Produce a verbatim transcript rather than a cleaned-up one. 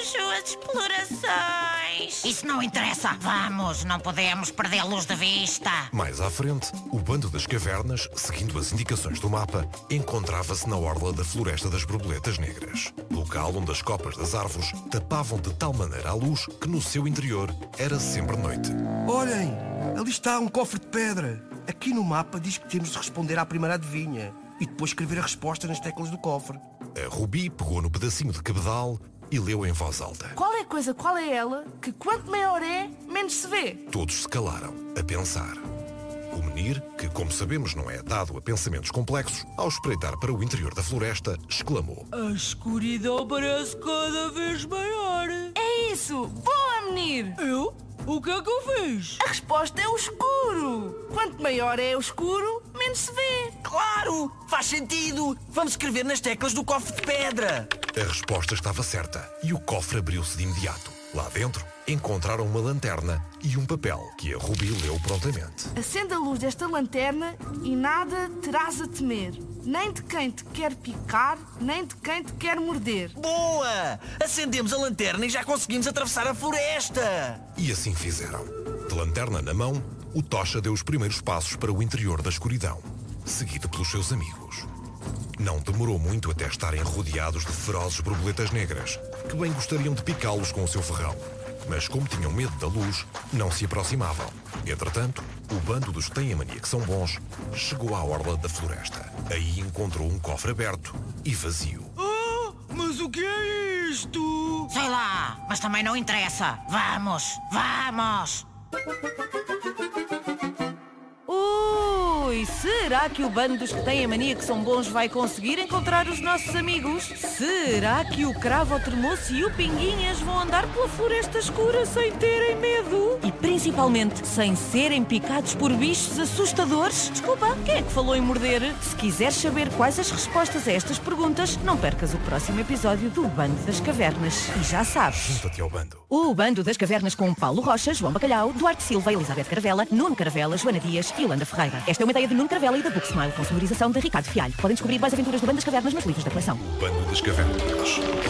as suas explorações. Isso não interessa. Vamos, não podemos perdê-los de vista. Mais à frente, o bando das cavernas, seguindo as indicações do mapa, encontrava-se na orla da Floresta das Borboletas Negras, local onde as copas das árvores tapavam de tal maneira a luz que no seu interior era sempre noite. Olhem, ali está um cofre de pedra. Aqui no mapa diz que temos de responder à primeira adivinha e depois escrever a resposta nas teclas do cofre. A Rubi pegou no pedacinho de cabedal e leu em voz alta. Qual é a coisa, qual é ela, que quanto maior é, menos se vê? Todos se calaram, a pensar. O menir, que como sabemos não é dado a pensamentos complexos, ao espreitar para o interior da floresta, exclamou: A escuridão parece cada vez maior. É isso! Boa, menir! Eu? O que é que eu fiz? A resposta é o escuro. Quanto maior é o escuro, menos se vê. Claro! Faz sentido! Vamos escrever nas teclas do cofre de pedra. A resposta estava certa e o cofre abriu-se de imediato. Lá dentro, encontraram uma lanterna e um papel que a Rubi leu prontamente. Acende a luz desta lanterna e nada terás a temer. Nem de quem te quer picar, nem de quem te quer morder. Boa! Acendemos a lanterna e já conseguimos atravessar a floresta. E assim fizeram. De lanterna na mão, o Tocha deu os primeiros passos para o interior da escuridão, seguido pelos seus amigos. Não demorou muito até estarem rodeados de ferozes borboletas negras, que bem gostariam de picá-los com o seu ferrão. Mas como tinham medo da luz, não se aproximavam. Entretanto, o bando dos que têm a mania que são bons chegou à orla da floresta. Aí encontrou um cofre aberto e vazio. Ah, mas o que é isto? Sei lá, mas também não interessa. Vamos, vamos! Ui, será que o bando dos que têm a mania que são bons vai conseguir encontrar os nossos amigos? Será que o Cravo, o Tremoço e o Pinguinhas vão andar pela floresta escura sem terem medo? E principalmente sem serem picados por bichos assustadores? Desculpa, quem é que falou em morder? Se quiseres saber quais as respostas a estas perguntas, não percas o próximo episódio do Bando das Cavernas. E já sabes... Junta-te ao bando. O Bando das Cavernas com Paulo Rocha, João Bacalhau, Duarte Silva, Elizabeth Caravela, Nuno Caravela, Joana Dias e Yolanda Ferreira. Esta é uma ideia de Nuno Caravela e da Booksmile, com sonorização de Ricardo Fialho. Podem descobrir mais aventuras do Bando das Cavernas nos livros da coleção. Bando das Cavernas.